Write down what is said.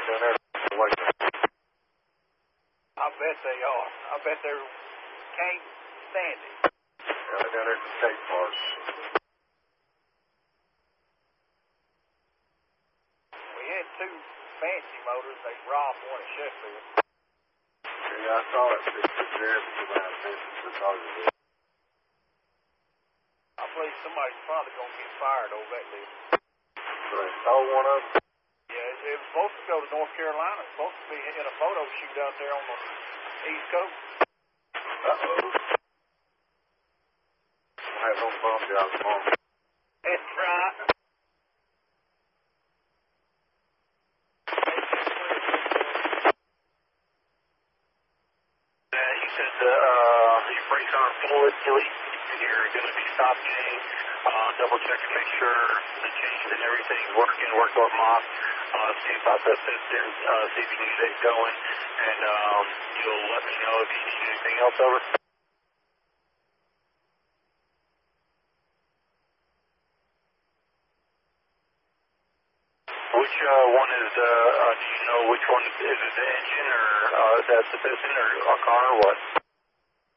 down there. I bet they are. I bet they can't stand it. Yeah, they're down there at the skate park. We had two fancy motors. They robbed one at Sheffield. Yeah, I saw that picture there. I believe somebody's probably going to get fired over that deal. So they stole one of them? Yeah, it was supposed to go to North Carolina. It's supposed to be in a photo shoot out there on the East Coast. Uh-oh. I have no bum job tomorrow. That's right. You said your brakes aren't fluid. You're going to be stopping, double check to make sure the chains and everything's working, work on them off, see about the pistons, see if you need it going, and you'll let me know if you need anything else over. Which one is, do you know which one, is it the engine or is that the piston or a car or what?